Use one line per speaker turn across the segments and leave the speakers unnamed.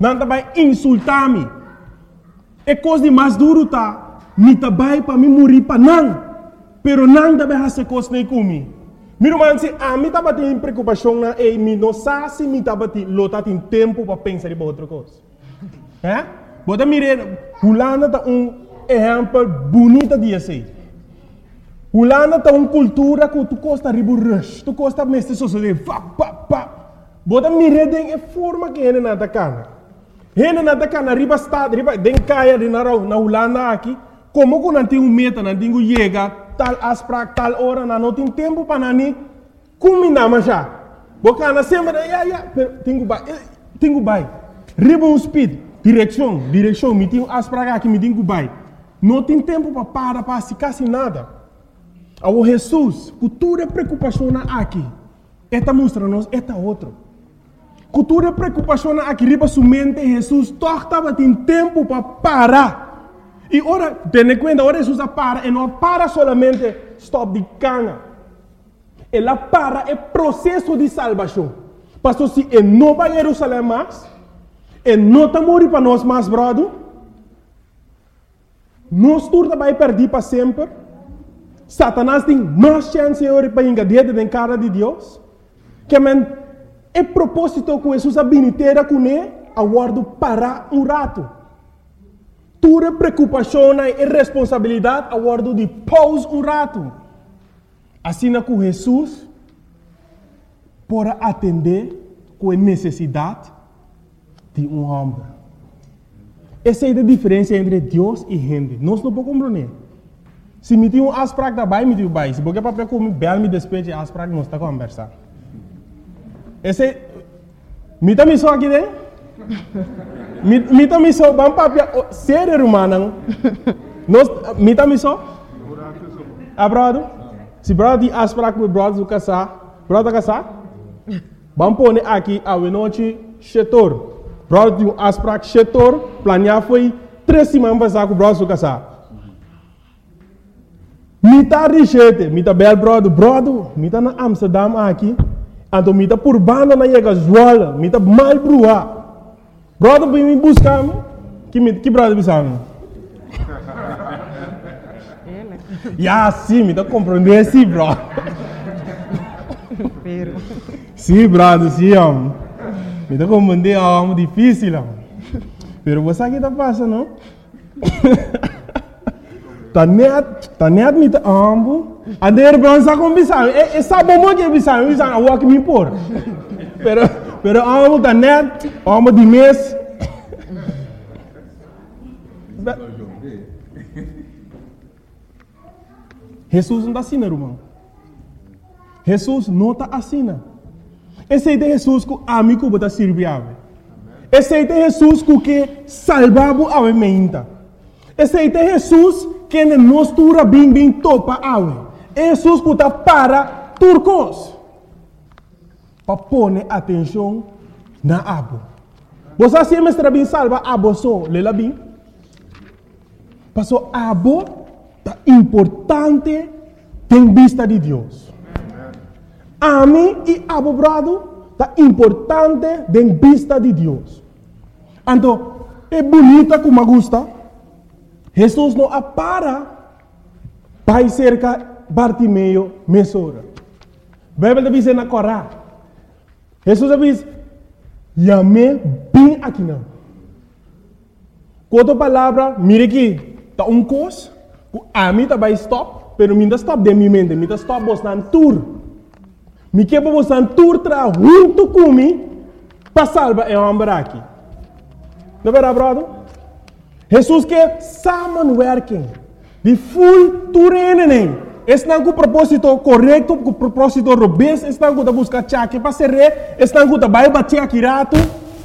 Não vai insultar-me. É coisa de mais duro, tá? Me vai para me morrer para não. Pero não vai fazer coisa nem comigo. Meu irmão, se a mim estava tendo preocupação, e me não sabe se me estava tendo tempo para pensar em outra coisa. É? Bota mire, Holanda tá exemplo bonito de assim. Holanda tá uma cultura que tu gosta de rush, tu gosta mesmo de sociedade, Bota mire de forma que ele não tá cana. Ele não tá cana, riba estado, riba den caia de na Holanda aqui, como que não tem meta, não tem chega tal asprak tal hora, não tem tempo para nani, combinar mas já. Bocana sempre, tenho bai, riba speed. Direção, me tenho asprak aqui, me tenho bai. Não tem tempo para se quase nada. O Jesus, cultura preocupação aqui. Esta mostra-nos, esta outro. Cultura preocupação aqui, riba sua mente, Jesus, estava tem tempo para parar. E ora, tenha conta, ora Jesus para, e não para solamente stop de cana. Ela para é processo de salvação. Pastor, se ele não vai a Jerusalém mais, ele não está morrendo para nós mais, brother. Nós turma vai perder para sempre. Satanás tem mais chance para engadir na cara de Deus. Que é propósito com Jesus habilitar com ele a guardo para rato. Tua preocupação e responsabilidade a guardo de pause rato. Assim com Jesus para atender com a necessidade de homem. Essa é a diferença entre Deus e gente. Nós não podemos compreender. Se me tem asprak da bai, me tem bai. Se porque para comer bel me despeje asprak, nós está conversando. Esse me tá me só aqui dentro. Me tá me só bam papia ser humano. Nós me tá me só. Abrado. Se brado asprak com brado do casar, brado casar. Bam pone aqui a noite chetor. Brado asprak chetor, planear foi 3 semanas passar com brado do casar. Mita richete, mita bel brodo, mita na Amsterdam aqui, então mita por banda na chega zoala, mita mal brua. Brodo vem me buscar, que brodo bisamo? Ya sim, mita compreender sim, bro. Sim, brado, sim, mita compreender é difícil, pero você aqui tá passando, não? Tá net me ambo. A der branca com bisão. É sabe como que bisão a walk me por. Pero ambo tá net, ambo de mês. Jesus não está assim, irmão. Jesus não está assim. Esse é Jesus que amigo bota servir. Esse é Jesus que salvava a mente. Esse é Jesus que nos tura bem topa awe. Jesus que está para turcos. Para pôr atenção na abo. Você se mestra bem salva abo só, lela bem. Passou abo tá importante em vista de Deus. A mim e abo brado tá importante em vista de Deus. Então, é bonita como gosta. Jesus não para para cerca Bartimeu mesora. Bíblia diz na Corá. Jesus diz, "Yame bem aqui não." Outra palavra, mire aqui, tá coisa, a mim tá vai stop, pero minha stop de minha mente, minha stop vos nan tour. Me que vos nan tour tra junto comigo para salvar é homem aqui. Não verá, brother? Jesus quer samenwerking. De full turenen. Estão com o propósito correto, com o propósito robusto, estão com a buscar chaque para ser rei, estão com a vai bater aqui rato.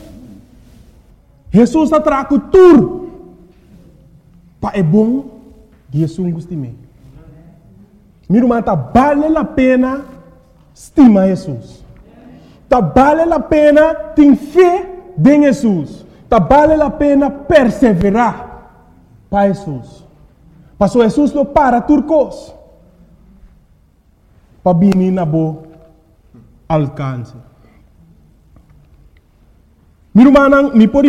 Jesus está trago tur. Pa é bom, Jesus gosta de mim. Meu irmão, tá vale a pena estimar Jesus. Tá vale a pena ter fé em Jesus. Tá vale a pena perseverar para Jesus. Pastor Jesus não para turcos. Para vir na boa alcance. Meu irmão, me pode